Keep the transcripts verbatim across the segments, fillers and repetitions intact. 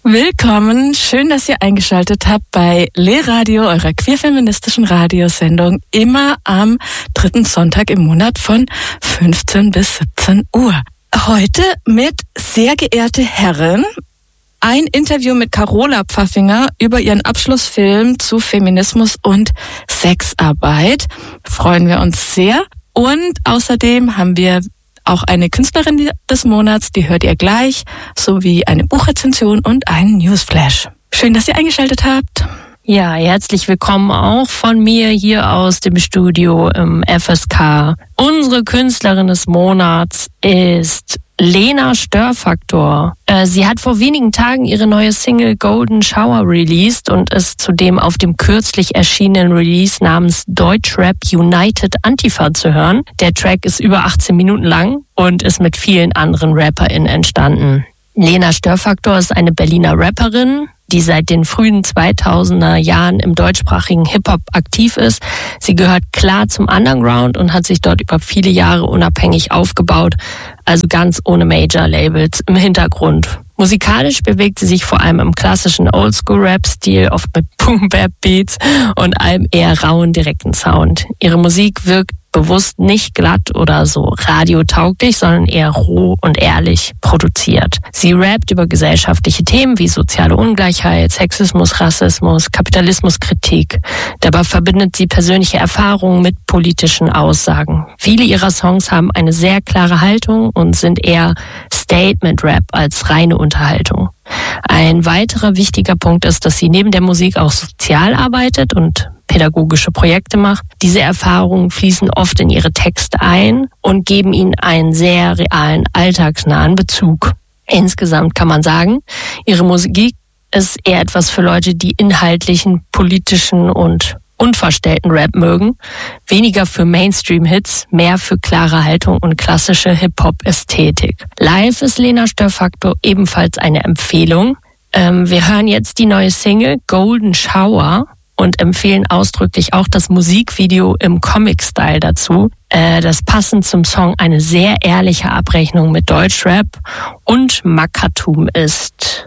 Willkommen, schön, dass ihr eingeschaltet habt bei Lehradio, eurer queerfeministischen Radiosendung, immer am dritten Sonntag im Monat von fünfzehn bis siebzehn Uhr. Heute mit sehr geehrte Herren, ein Interview mit Carola Pfaffinger über ihren Abschlussfilm zu Feminismus und Sexarbeit. Freuen wir uns sehr. Und außerdem haben wir auch eine Künstlerin des Monats, die hört ihr gleich, sowie eine Buchrezension und einen Newsflash. Schön, dass ihr eingeschaltet habt. Ja, herzlich willkommen auch von mir hier aus dem Studio im F S K. Unsere Künstlerin des Monats ist Lena Störfaktor. Sie hat vor wenigen Tagen ihre neue Single Golden Shower released und ist zudem auf dem kürzlich erschienenen Release namens Deutschrap United Antifa zu hören. Der Track ist über achtzehn Minuten lang und ist mit vielen anderen RapperInnen entstanden. Lena Störfaktor ist eine Berliner Rapperin, die seit den frühen zweitausender Jahren im deutschsprachigen Hip-Hop aktiv ist. Sie gehört klar zum Underground und hat sich dort über viele Jahre unabhängig aufgebaut, also ganz ohne Major-Labels im Hintergrund. Musikalisch bewegt sie sich vor allem im klassischen Oldschool-Rap-Stil, oft mit Boom-Bap-Beats und einem eher rauen, direkten Sound. Ihre Musik wirkt bewusst nicht glatt oder so radiotauglich, sondern eher roh und ehrlich produziert. Sie rappt über gesellschaftliche Themen wie soziale Ungleichheit, Sexismus, Rassismus, Kapitalismuskritik. Dabei verbindet sie persönliche Erfahrungen mit politischen Aussagen. Viele ihrer Songs haben eine sehr klare Haltung und sind eher Statement-Rap als reine Unterhaltung. Ein weiterer wichtiger Punkt ist, dass sie neben der Musik auch sozial arbeitet und pädagogische Projekte macht. Diese Erfahrungen fließen oft in ihre Texte ein und geben ihnen einen sehr realen, alltagsnahen Bezug. Insgesamt kann man sagen, ihre Musik ist eher etwas für Leute, die inhaltlichen, politischen und unverstellten Rap mögen, weniger für Mainstream-Hits, mehr für klare Haltung und klassische Hip-Hop-Ästhetik. Live ist Lena Störfaktor ebenfalls eine Empfehlung. Ähm, wir hören jetzt die neue Single Golden Shower und empfehlen ausdrücklich auch das Musikvideo im Comic-Style dazu. Äh, das passend zum Song eine sehr ehrliche Abrechnung mit Deutschrap und Mackertum ist.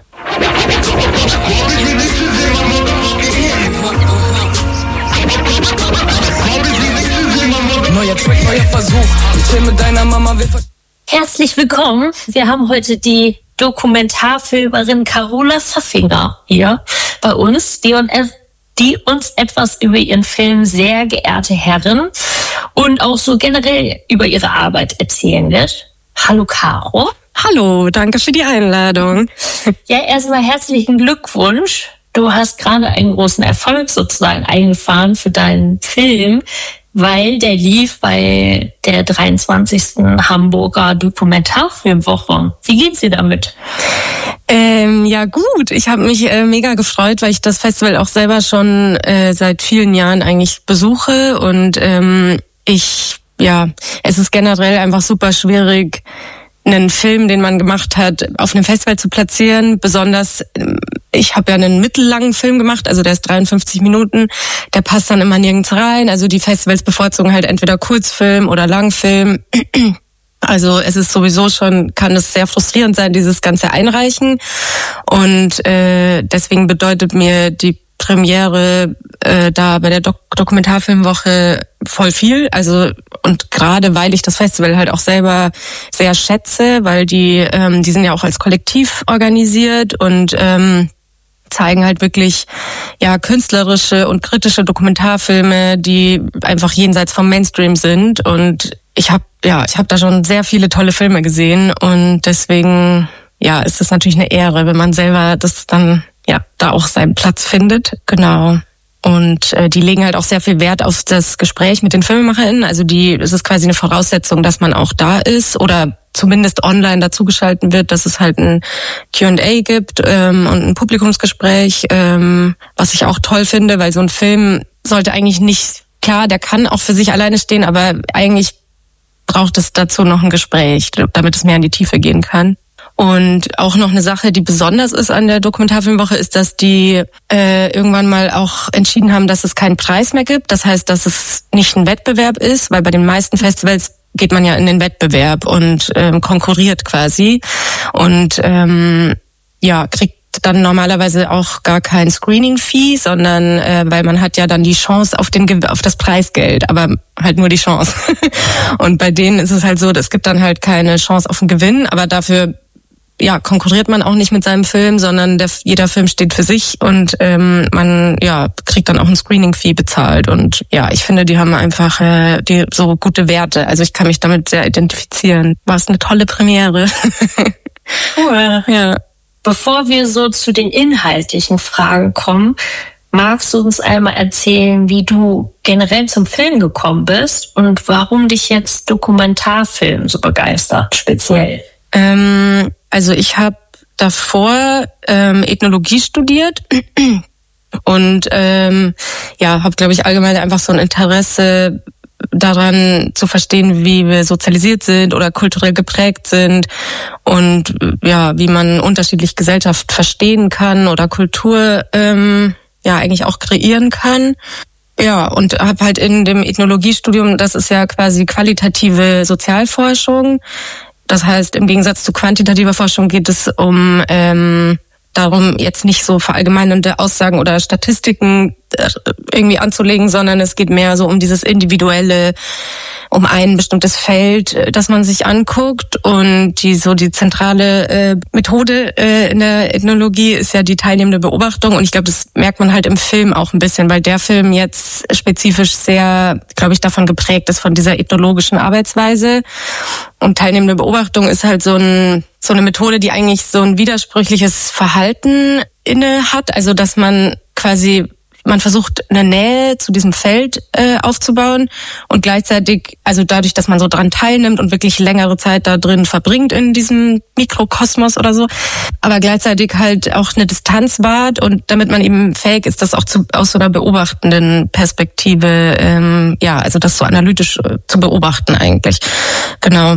Neuer Track, neuer Versuch. Ich chill mit deiner Mama. Herzlich willkommen. Wir haben heute die Dokumentarfilmerin Carola Pfaffinger hier bei uns, die uns, die uns etwas über ihren Film Sehr geehrte Herren und auch so generell über ihre Arbeit erzählen wird. Hallo Caro. Hallo, danke für die Einladung. Ja, erstmal herzlichen Glückwunsch. Du hast gerade einen großen Erfolg sozusagen eingefahren für deinen Film, weil der lief bei der dreiundzwanzigsten Hamburger Dokumentarfilmwoche. Wie geht's dir damit? Ähm, ja gut, ich habe mich äh, mega gefreut, weil ich das Festival auch selber schon äh, seit vielen Jahren eigentlich besuche und ähm, ich, ja, es ist generell einfach super schwierig, einen Film, den man gemacht hat, auf einem Festival zu platzieren. Besonders, ich habe ja einen mittellangen Film gemacht, also der ist dreiundfünfzig Minuten, der passt dann immer nirgends rein. Also die Festivals bevorzugen halt entweder Kurzfilm oder Langfilm. Also es ist sowieso schon, kann es sehr frustrierend sein, dieses ganze Einreichen. Und äh, deswegen bedeutet mir die Premiere äh, da bei der Dok- Dokumentarfilmwoche voll viel. Also und gerade weil ich das Festival halt auch selber sehr schätze, weil die ähm, die sind ja auch als Kollektiv organisiert und ähm, zeigen halt wirklich ja künstlerische und kritische Dokumentarfilme, die einfach jenseits vom Mainstream sind. Und ich habe ja ich habe da schon sehr viele tolle Filme gesehen und deswegen ja ist es natürlich eine Ehre, wenn man selber das dann ja da auch seinen Platz findet. Genau. Und äh, die legen halt auch sehr viel Wert auf das Gespräch mit den FilmemacherInnen. Also die, es ist quasi eine Voraussetzung, dass man auch da ist oder zumindest online dazugeschalten wird, dass es halt ein Q and A gibt ähm, und ein Publikumsgespräch, ähm, was ich auch toll finde, weil so ein Film sollte eigentlich nicht, klar, der kann auch für sich alleine stehen, aber eigentlich braucht es dazu noch ein Gespräch, damit es mehr in die Tiefe gehen kann. Und auch noch eine Sache, die besonders ist an der Dokumentarfilmwoche, ist, dass die äh, irgendwann mal auch entschieden haben, dass es keinen Preis mehr gibt. Das heißt, dass es nicht ein Wettbewerb ist, weil bei den meisten Festivals geht man ja in den Wettbewerb und ähm, konkurriert quasi und ähm, ja kriegt dann normalerweise auch gar kein Screening-Fee, sondern äh, weil man hat ja dann die Chance auf den auf das Preisgeld, aber halt nur die Chance. Und bei denen ist es halt so, es gibt dann halt keine Chance auf einen Gewinn, aber dafür ja konkurriert man auch nicht mit seinem Film, sondern der, jeder Film steht für sich und ähm, man ja kriegt dann auch ein Screening-Fee bezahlt. Und ja, ich finde, die haben einfach äh, die so gute Werte. Also ich kann mich damit sehr identifizieren. War es eine tolle Premiere. Cool. Ja. Bevor wir so zu den inhaltlichen Fragen kommen, magst du uns einmal erzählen, wie du generell zum Film gekommen bist und warum dich jetzt Dokumentarfilm so begeistert, speziell? Ähm, also ich habe davor ähm, Ethnologie studiert und ähm, ja, habe, glaube ich, allgemein einfach so ein Interesse daran zu verstehen, wie wir sozialisiert sind oder kulturell geprägt sind und ja, wie man unterschiedlich Gesellschaft verstehen kann oder Kultur ähm, ja eigentlich auch kreieren kann. Ja, und habe halt in dem Ethnologiestudium, das ist ja quasi qualitative Sozialforschung. Das heißt, im Gegensatz zu quantitativer Forschung geht es um ähm, darum, jetzt nicht so verallgemeinernde Aussagen oder Statistiken irgendwie anzulegen, sondern es geht mehr so um dieses Individuelle, um ein bestimmtes Feld, das man sich anguckt. Und die so die zentrale äh, Methode äh, in der Ethnologie ist ja die teilnehmende Beobachtung. Und ich glaube, das merkt man halt im Film auch ein bisschen, weil der Film jetzt spezifisch sehr, glaube ich, davon geprägt ist, von dieser ethnologischen Arbeitsweise. Und teilnehmende Beobachtung ist halt so ein so eine Methode, die eigentlich so ein widersprüchliches Verhalten inne hat. Also dass man quasi man versucht, eine Nähe zu diesem Feld äh, aufzubauen und gleichzeitig, also dadurch, dass man so dran teilnimmt und wirklich längere Zeit da drin verbringt in diesem Mikrokosmos oder so, aber gleichzeitig halt auch eine Distanz wahrt und damit man eben fähig ist, das auch zu, aus so einer beobachtenden Perspektive, ähm, ja, also das so analytisch äh, zu beobachten eigentlich. Genau.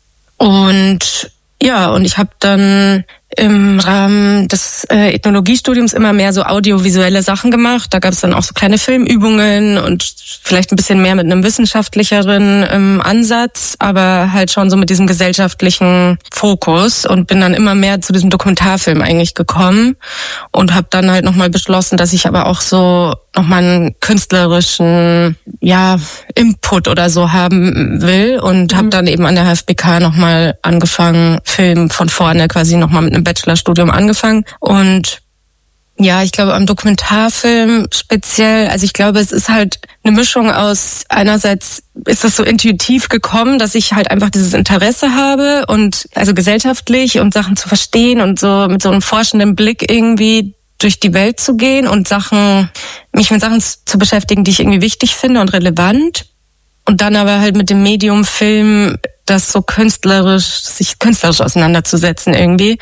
Und ja, und ich habe dann im Rahmen des äh, Ethnologiestudiums immer mehr so audiovisuelle Sachen gemacht. Da gab es dann auch so kleine Filmübungen und vielleicht ein bisschen mehr mit einem wissenschaftlicheren ähm, Ansatz, aber halt schon so mit diesem gesellschaftlichen Fokus und bin dann immer mehr zu diesem Dokumentarfilm eigentlich gekommen und habe dann halt nochmal beschlossen, dass ich aber auch so nochmal einen künstlerischen ja Input oder so haben will und mhm. habe dann eben an der H F B K nochmal angefangen, Film von vorne quasi nochmal mit einem Bachelorstudium angefangen und ja, ich glaube am Dokumentarfilm speziell, also ich glaube, es ist halt eine Mischung aus, einerseits ist das so intuitiv gekommen, dass ich halt einfach dieses Interesse habe und also gesellschaftlich und Sachen zu verstehen und so mit so einem forschenden Blick irgendwie durch die Welt zu gehen und Sachen, mich mit Sachen zu beschäftigen, die ich irgendwie wichtig finde und relevant. Und dann aber halt mit dem Medium Film das so künstlerisch, sich künstlerisch auseinanderzusetzen irgendwie.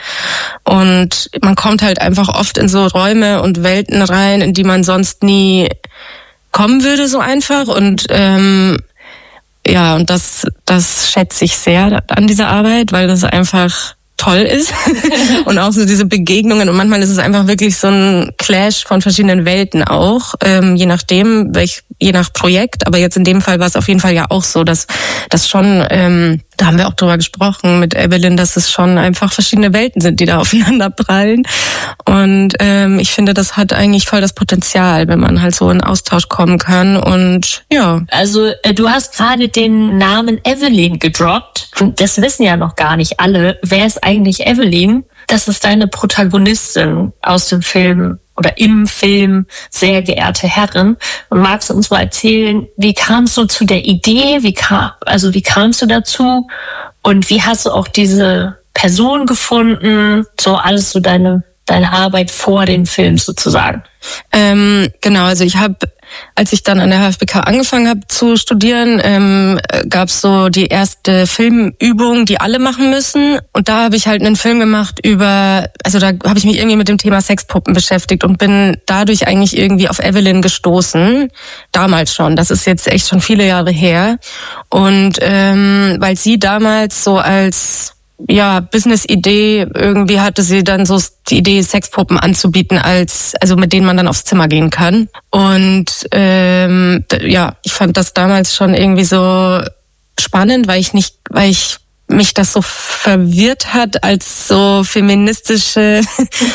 Und man kommt halt einfach oft in so Räume und Welten rein, in die man sonst nie kommen würde so einfach. Und ähm, ja, und das, das schätze ich sehr an dieser Arbeit, weil das einfach toll ist und auch so diese Begegnungen und manchmal ist es einfach wirklich so ein Clash von verschiedenen Welten auch, ähm, je nachdem, welch, je nach Projekt, aber jetzt in dem Fall war es auf jeden Fall ja auch so, dass das schon, ähm, da haben wir auch drüber gesprochen mit Evelyn, dass es schon einfach verschiedene Welten sind, die da aufeinander prallen und ähm, ich finde, das hat eigentlich voll das Potenzial, wenn man halt so in Austausch kommen kann und ja. Also du hast gerade den Namen Evelyn gedroppt und das wissen ja noch gar nicht alle. Wer ist eigentlich Evelyn? Das ist deine Protagonistin aus dem Film oder im Film Sehr geehrte Herren. Und magst du uns mal erzählen, wie kamst du zu der Idee? Wie kam, also wie kamst du dazu? Und wie hast du auch diese Person gefunden? So alles so deine deine Arbeit vor dem Film sozusagen. Ähm, genau, also ich habe, als ich dann an der H F B K angefangen habe zu studieren, ähm, gab es so die erste Filmübung, die alle machen müssen. Und da habe ich halt einen Film gemacht über, also da habe ich mich irgendwie mit dem Thema Sexpuppen beschäftigt und bin dadurch eigentlich irgendwie auf Evelyn gestoßen. Damals schon, das ist jetzt echt schon viele Jahre her. Und ähm, weil sie damals so als ja, Business-Idee, irgendwie hatte sie dann so die Idee, Sexpuppen anzubieten, als also mit denen man dann aufs Zimmer gehen kann. Und ähm, ja, ich fand das damals schon irgendwie so spannend, weil ich nicht, weil ich mich das so verwirrt hat als so feministische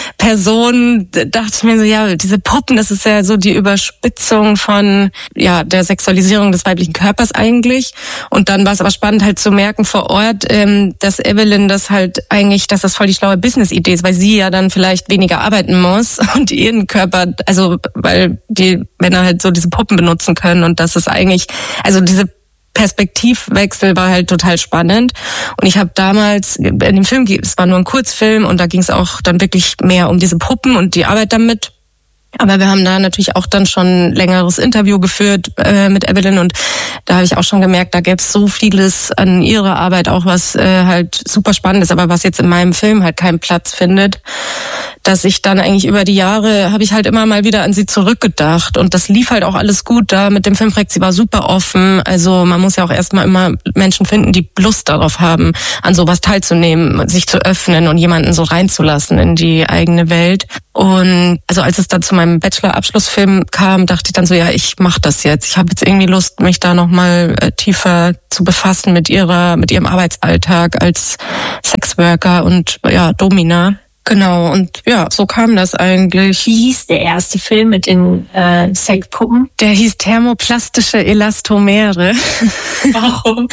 Person, dachte ich mir so, ja, diese Puppen, das ist ja so die Überspitzung von ja der Sexualisierung des weiblichen Körpers eigentlich. Und dann war es aber spannend halt zu merken vor Ort, ähm, dass Evelyn das halt eigentlich, dass das voll die schlaue Business-Idee ist, weil sie ja dann vielleicht weniger arbeiten muss und ihren Körper, also weil die Männer halt so diese Puppen benutzen können und das ist eigentlich, also diese Perspektivwechsel war halt total spannend und ich habe damals in dem Film, es war nur ein Kurzfilm und da ging es auch dann wirklich mehr um diese Puppen und die Arbeit damit. Aber wir haben da natürlich auch dann schon ein längeres Interview geführt äh, mit Evelyn und da habe ich auch schon gemerkt, da gäbe es so vieles an ihrer Arbeit auch, was äh, halt super spannend ist, aber was jetzt in meinem Film halt keinen Platz findet, dass ich dann eigentlich über die Jahre, habe ich halt immer mal wieder an sie zurückgedacht und das lief halt auch alles gut da mit dem Filmprojekt, sie war super offen, also man muss ja auch erstmal immer Menschen finden, die Lust darauf haben, an sowas teilzunehmen, sich zu öffnen und jemanden so reinzulassen in die eigene Welt. Und also als es dann zu meinem Bachelor-Abschlussfilm kam, dachte ich dann so, ja, ich mache das jetzt. Ich habe jetzt irgendwie Lust, mich da nochmal äh, tiefer zu befassen mit ihrer, mit ihrem Arbeitsalltag als Sexworker und ja, Domina. Genau, und ja, so kam das eigentlich. Wie hieß der erste Film mit den äh, Sexpuppen? Der hieß Thermoplastische Elastomere. Warum?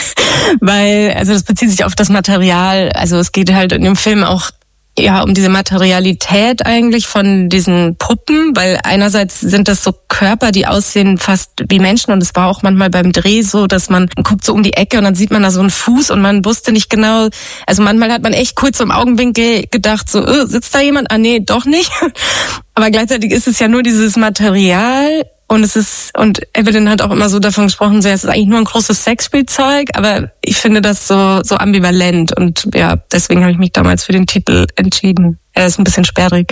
Weil, also das bezieht sich auf das Material. Also es geht halt in dem Film auch ja um diese Materialität eigentlich von diesen Puppen, weil einerseits sind das so Körper, die aussehen fast wie Menschen und es war auch manchmal beim Dreh so, dass man guckt so um die Ecke und dann sieht man da so einen Fuß und man wusste nicht genau, also manchmal hat man echt kurz im Augenwinkel gedacht so, oh, sitzt da jemand? Ah nee, doch nicht. Aber gleichzeitig ist es ja nur dieses Material. Und es ist, und Evelyn hat auch immer so davon gesprochen, so, es ist eigentlich nur ein großes Sexspielzeug, aber ich finde das so, so ambivalent und ja, deswegen habe ich mich damals für den Titel entschieden. Er ist ein bisschen sperrig.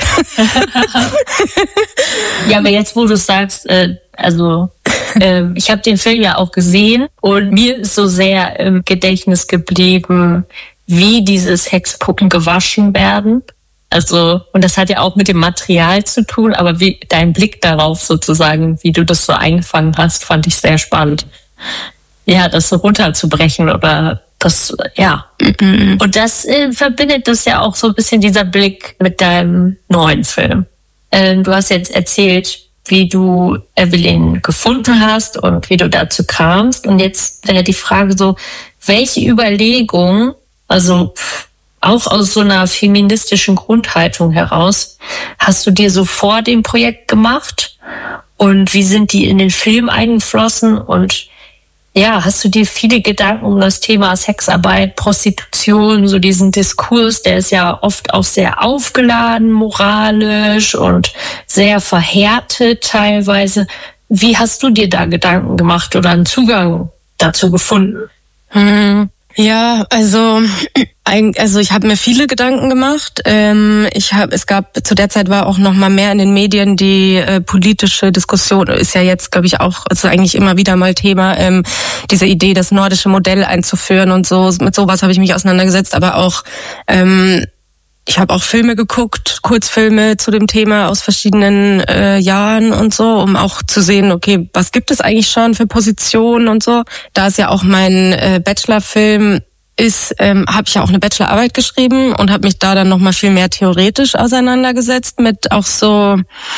Ja, aber jetzt, wo du sagst, äh, also äh, ich habe den Film ja auch gesehen und mir ist so sehr im Gedächtnis geblieben, wie diese Sexpuppen gewaschen werden. Also, und das hat ja auch mit dem Material zu tun, aber wie dein Blick darauf sozusagen, wie du das so eingefangen hast, fand ich sehr spannend. Ja, das so runterzubrechen oder das, ja. Mhm. Und das äh, verbindet das ja auch so ein bisschen dieser Blick mit deinem neuen Film. Ähm, du hast jetzt erzählt, wie du Evelyn gefunden hast und wie du dazu kamst. Und jetzt wäre die Frage so, welche Überlegung, also auch aus so einer feministischen Grundhaltung heraus, hast du dir so vor dem Projekt gemacht? Und wie sind die in den Film eingeflossen? Und ja, hast du dir viele Gedanken um das Thema Sexarbeit, Prostitution, so diesen Diskurs, der ist ja oft auch sehr aufgeladen, moralisch und sehr verhärtet teilweise. Wie hast du dir da Gedanken gemacht oder einen Zugang dazu gefunden? Hm. Ja, also also ich habe mir viele Gedanken gemacht. Ähm, ich habe es gab zu der Zeit war auch noch mal mehr in den Medien die äh, politische Diskussion, ist ja jetzt glaube ich auch also eigentlich immer wieder mal Thema, ähm, diese Idee, das nordische Modell einzuführen und so. Mit sowas habe ich mich auseinandergesetzt, aber auch ähm, ich habe auch Filme geguckt, Kurzfilme zu dem Thema aus verschiedenen äh, Jahren und so, um auch zu sehen, okay, was gibt es eigentlich schon für Positionen und so. Da es ja auch mein äh, Bachelorfilm ist, ähm, habe ich ja auch eine Bachelorarbeit geschrieben und habe mich da dann nochmal viel mehr theoretisch auseinandergesetzt mit auch so,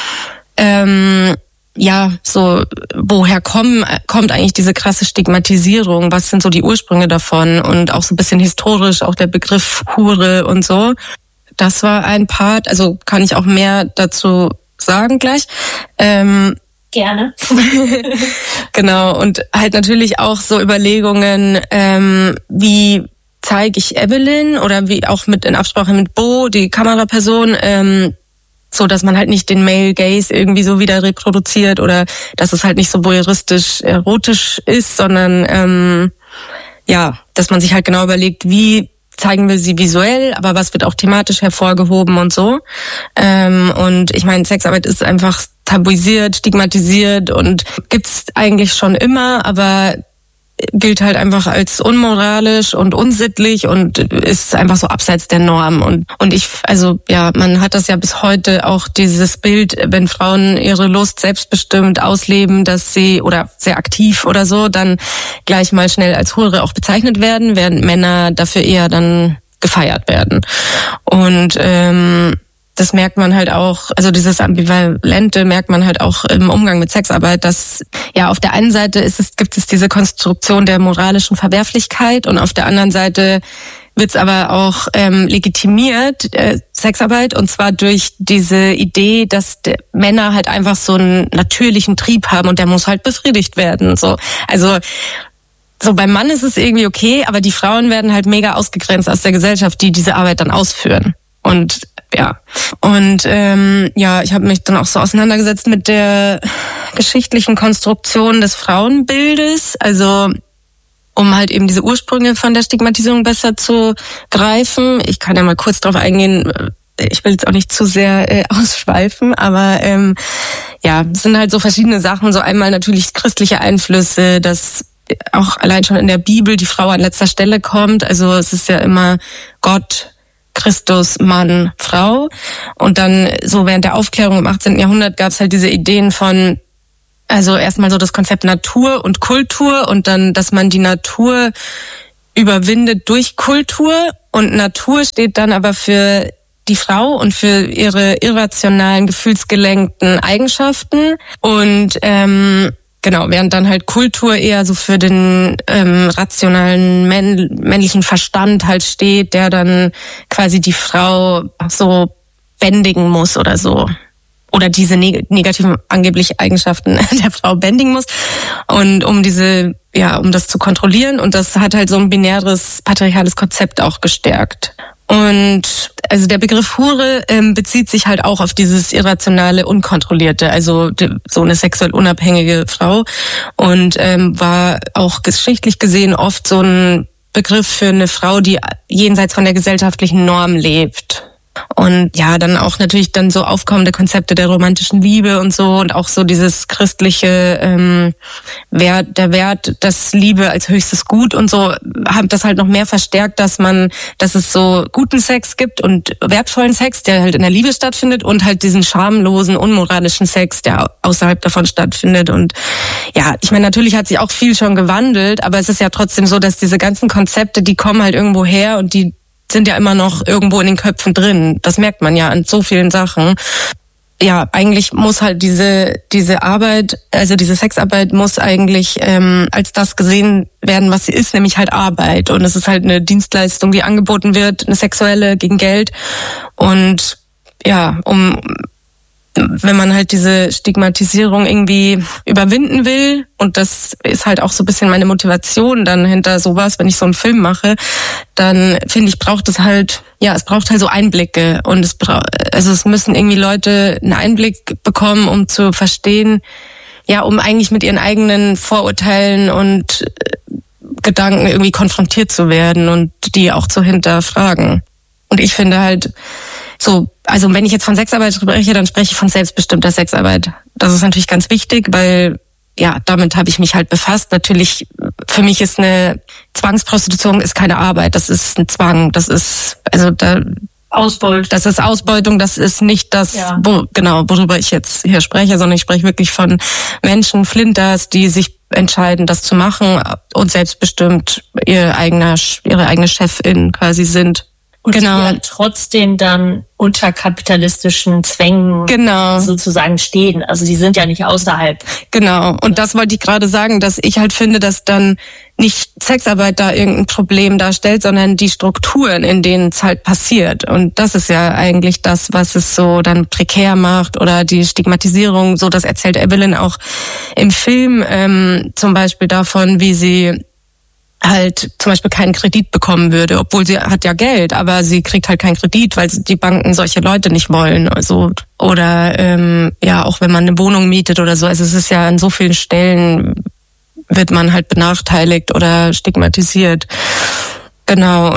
ähm, ja, so woher kommen, kommt eigentlich diese krasse Stigmatisierung, was sind so die Ursprünge davon und auch so ein bisschen historisch, auch der Begriff Hure und so. Das war ein Part, also kann ich auch mehr dazu sagen gleich. Ähm, Gerne. Genau, und halt natürlich auch so Überlegungen, ähm, wie zeige ich Evelyn oder wie auch mit in Absprache mit Bo, die Kameraperson, ähm, so dass man halt nicht den Male Gaze irgendwie so wieder reproduziert oder dass es halt nicht so voyeuristisch erotisch ist, sondern ähm, ja, dass man sich halt genau überlegt, wie zeigen wir sie visuell, aber was wird auch thematisch hervorgehoben und so. Ähm, und ich meine, Sexarbeit ist einfach tabuisiert, stigmatisiert und gibt's eigentlich schon immer, aber gilt halt einfach als unmoralisch und unsittlich und ist einfach so abseits der Norm. Und, und ich, also ja, man hat das ja bis heute auch dieses Bild, wenn Frauen ihre Lust selbstbestimmt ausleben, dass sie, oder sehr aktiv oder so, dann gleich mal schnell als Hure auch bezeichnet werden, während Männer dafür eher dann gefeiert werden. Und ähm, das merkt man halt auch, also dieses Ambivalente merkt man halt auch im Umgang mit Sexarbeit, dass ja auf der einen Seite ist es, gibt es diese Konstruktion der moralischen Verwerflichkeit und auf der anderen Seite wird es aber auch ähm, legitimiert, äh, Sexarbeit, und zwar durch diese Idee, dass die Männer halt einfach so einen natürlichen Trieb haben und der muss halt befriedigt werden. So, also so beim Mann ist es irgendwie okay, aber die Frauen werden halt mega ausgegrenzt aus der Gesellschaft, die diese Arbeit dann ausführen. Und ja, und ähm, ja, ich habe mich dann auch so auseinandergesetzt mit der geschichtlichen Konstruktion des Frauenbildes, also um halt eben diese Ursprünge von der Stigmatisierung besser zu greifen. Ich kann ja mal kurz drauf eingehen, ich will jetzt auch nicht zu sehr äh, ausschweifen, aber ähm, ja, es sind halt so verschiedene Sachen, so einmal natürlich christliche Einflüsse, dass auch allein schon in der Bibel die Frau an letzter Stelle kommt, also es ist ja immer Gott, Christus, Mann, Frau. Und dann so während der Aufklärung im achtzehnten Jahrhundert gab es halt diese Ideen von, also erstmal so das Konzept Natur und Kultur und dann, dass man die Natur überwindet durch Kultur. Und Natur steht dann aber für die Frau und für ihre irrationalen, gefühlsgelenkten Eigenschaften. Und ähm, genau, während dann halt Kultur eher so für den ähm, rationalen männ- männlichen Verstand halt steht, der dann quasi die Frau so bändigen muss oder so. Oder diese neg- negativen angeblich Eigenschaften der Frau bändigen muss. Und um diese, ja, um das zu kontrollieren. Und das hat halt so ein binäres, patriarchales Konzept auch gestärkt. Und also der Begriff Hure ähm, bezieht sich halt auch auf dieses irrationale, unkontrollierte, also die, so eine sexuell unabhängige Frau und ähm, war auch geschichtlich gesehen oft so ein Begriff für eine Frau, die jenseits von der gesellschaftlichen Norm lebt. Und ja, dann auch natürlich dann so aufkommende Konzepte der romantischen Liebe und so und auch so dieses christliche ähm, Wert, der Wert, dass Liebe als höchstes Gut und so, haben das halt noch mehr verstärkt, dass man, dass es so guten Sex gibt und wertvollen Sex, der halt in der Liebe stattfindet und halt diesen schamlosen, unmoralischen Sex, der außerhalb davon stattfindet. Und ja, ich meine, natürlich hat sich auch viel schon gewandelt, aber es ist ja trotzdem so, dass diese ganzen Konzepte, die kommen halt irgendwo her und die sind ja immer noch irgendwo in den Köpfen drin. Das merkt man ja an so vielen Sachen. Ja, eigentlich muss halt diese diese Arbeit, also diese Sexarbeit muss eigentlich ähm, als das gesehen werden, was sie ist, nämlich halt Arbeit. Und es ist halt eine Dienstleistung, die angeboten wird, eine sexuelle gegen Geld. Und ja, um wenn man halt diese Stigmatisierung irgendwie überwinden will, und das ist halt auch so ein bisschen meine Motivation dann hinter sowas, wenn ich so einen Film mache, dann finde ich, braucht es halt, ja, es braucht halt so Einblicke und es braucht, also es müssen irgendwie Leute einen Einblick bekommen, um zu verstehen, ja, um eigentlich mit ihren eigenen Vorurteilen und Gedanken irgendwie konfrontiert zu werden und die auch zu hinterfragen. Und ich finde halt, so, also wenn ich jetzt von Sexarbeit spreche, dann spreche ich von selbstbestimmter Sexarbeit. Das ist natürlich ganz wichtig, weil ja, damit habe ich mich halt befasst. Natürlich, für mich ist eine Zwangsprostitution ist keine Arbeit, das ist ein Zwang, das ist also da Ausbeutung. Das ist Ausbeutung, das ist nicht das, ja. wo, genau, worüber ich jetzt hier spreche, sondern ich spreche wirklich von Menschen, Flinters, die sich entscheiden, das zu machen und selbstbestimmt ihr eigener, ihre eigene Chefin quasi sind. Und genau. die ja trotzdem dann unter kapitalistischen Zwängen genau. sozusagen stehen. Also die sind ja nicht außerhalb. Genau. Und das wollte ich gerade sagen, dass ich halt finde, dass dann nicht Sexarbeit da irgendein Problem darstellt, sondern die Strukturen, in denen es halt passiert. Und das ist ja eigentlich das, was es so dann prekär macht oder die Stigmatisierung. So, das erzählt Evelyn auch im Film ähm, zum Beispiel davon, wie sie halt zum Beispiel keinen Kredit bekommen würde, obwohl sie hat ja Geld, aber sie kriegt halt keinen Kredit, weil die Banken solche Leute nicht wollen. Also oder ähm, ja, auch wenn man eine Wohnung mietet oder so. Also es ist ja an so vielen Stellen wird man halt benachteiligt oder stigmatisiert. Genau. Und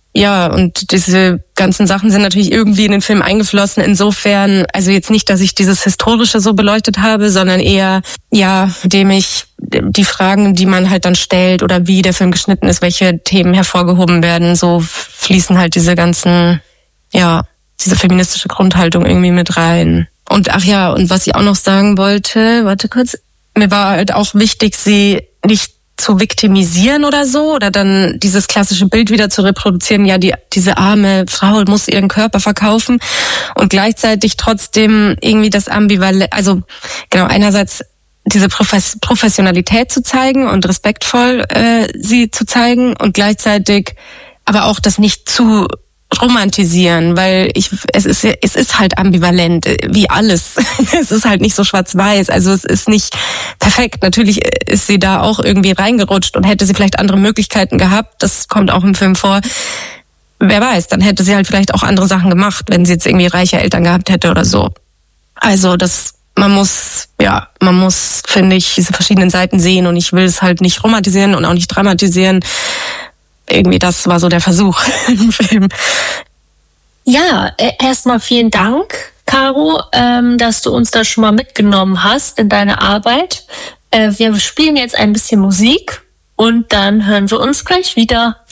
ja, und diese ganzen Sachen sind natürlich irgendwie in den Film eingeflossen. Insofern, also jetzt nicht, dass ich dieses Historische so beleuchtet habe, sondern eher, ja, indem ich die Fragen, die man halt dann stellt oder wie der Film geschnitten ist, welche Themen hervorgehoben werden, so fließen halt diese ganzen, ja, diese feministische Grundhaltung irgendwie mit rein. Und ach ja, und was ich auch noch sagen wollte, warte kurz, mir war halt auch wichtig, sie nicht zu viktimisieren oder so, oder dann dieses klassische Bild wieder zu reproduzieren, ja, die diese arme Frau muss ihren Körper verkaufen und gleichzeitig trotzdem irgendwie das Ambivalent, also genau, einerseits diese Profes- Professionalität zu zeigen und respektvoll äh, sie zu zeigen und gleichzeitig aber auch das nicht zu romantisieren, weil ich es ist es ist halt ambivalent, wie alles. Es ist halt nicht so schwarz-weiß, also es ist nicht perfekt. Natürlich ist sie da auch irgendwie reingerutscht und hätte sie vielleicht andere Möglichkeiten gehabt, das kommt auch im Film vor. Wer weiß, dann hätte sie halt vielleicht auch andere Sachen gemacht, wenn sie jetzt irgendwie reiche Eltern gehabt hätte oder so. Also das man muss, ja, man muss, finde ich, diese verschiedenen Seiten sehen und ich will es halt nicht romantisieren und auch nicht dramatisieren. Irgendwie das war so der Versuch im Film. Ja, erstmal vielen Dank, Caro, ähm, dass du uns da schon mal mitgenommen hast in deine Arbeit. Äh, wir spielen jetzt ein bisschen Musik und dann hören wir uns gleich wieder.